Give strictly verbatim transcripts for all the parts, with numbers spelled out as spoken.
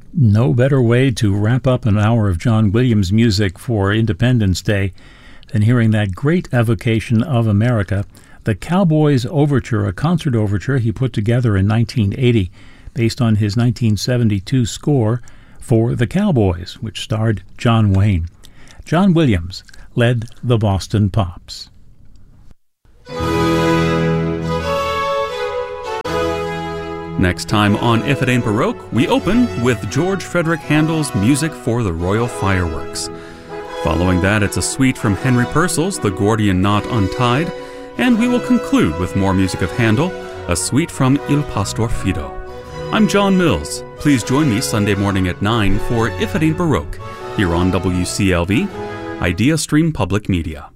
No better way to wrap up an hour of John Williams music for Independence Day than hearing that great evocation of America, the Cowboys Overture, a concert overture he put together in nineteen eighty based on his nineteen seventy-two score for The Cowboys, which starred John Wayne. John Williams led the Boston Pops. Next time on If It Ain't Baroque, we open with George Frederick Handel's Music for the Royal Fireworks. Following that, it's a suite from Henry Purcell's The Gordian Knot Untied, and we will conclude with more music of Handel, a suite from Il Pastor Fido. I'm John Mills. Please join me Sunday morning at nine for If It Ain't Baroque, here on W C L V, Idea Stream Public Media.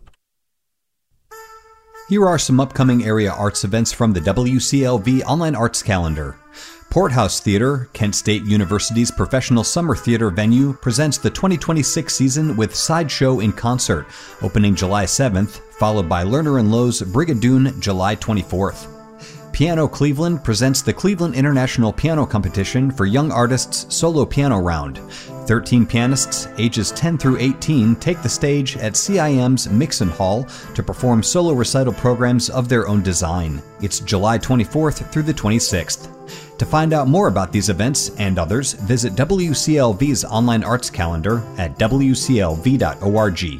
Here are some upcoming area arts events from the W C L V Online Arts Calendar. Porthouse Theater, Kent State University's professional summer theater venue, presents the twenty twenty-six season with Sideshow in Concert, opening July seventh, followed by Lerner and Lowe's Brigadoon July twenty-fourth. Piano Cleveland presents the Cleveland International Piano Competition for Young Artists Solo Piano Round. thirteen pianists ages ten through eighteen take the stage at C I M's Mixon Hall to perform solo recital programs of their own design. It's July twenty-fourth through the twenty-sixth. To find out more about these events and others, visit W C L V's online arts calendar at w c l v dot org.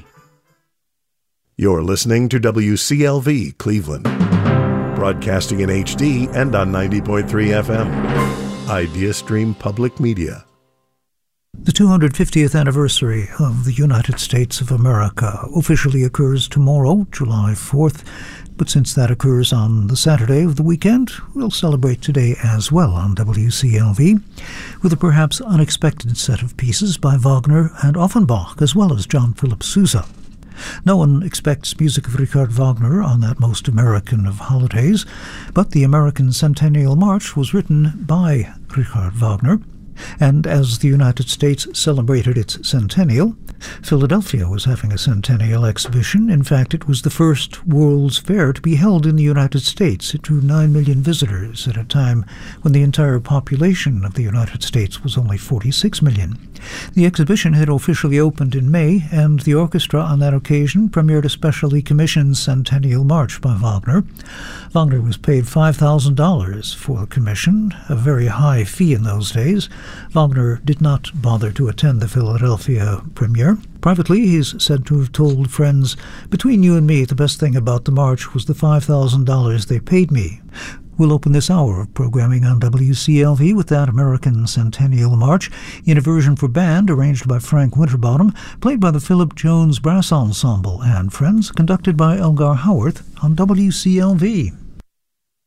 You're listening to W C L V Cleveland, broadcasting in H D and on ninety point three F M. Idea Stream Public Media. The two hundred fiftieth anniversary of the United States of America officially occurs tomorrow, July fourth, but since that occurs on the Saturday of the weekend, we'll celebrate today as well on W C L V, with a perhaps unexpected set of pieces by Wagner and Offenbach, as well as John Philip Sousa. No one expects music of Richard Wagner on that most American of holidays, but the American Centennial March was written by Richard Wagner. And as the United States celebrated its centennial, Philadelphia was having a centennial exhibition. In fact, it was the first World's Fair to be held in the United States. It drew nine million visitors at a time when the entire population of the United States was only forty-six million. The exhibition had officially opened in May, and the orchestra on that occasion premiered a specially commissioned Centennial March by Wagner. Wagner was paid five thousand dollars for the commission, a very high fee in those days. Wagner did not bother to attend the Philadelphia premiere. Privately, he's said to have told friends, "Between you and me, the best thing about the march was the five thousand dollars they paid me." We'll open this hour of programming on W C L V with that American Centennial March in a version for band arranged by Frank Winterbottom, played by the Philip Jones Brass Ensemble and Friends, conducted by Elgar Howarth on W C L V.